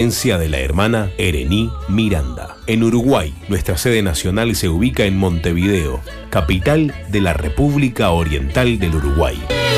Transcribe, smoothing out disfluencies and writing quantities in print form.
de la hermana Erení Miranda. En Uruguay, nuestra sede nacional se ubica en Montevideo, capital de la República Oriental del Uruguay.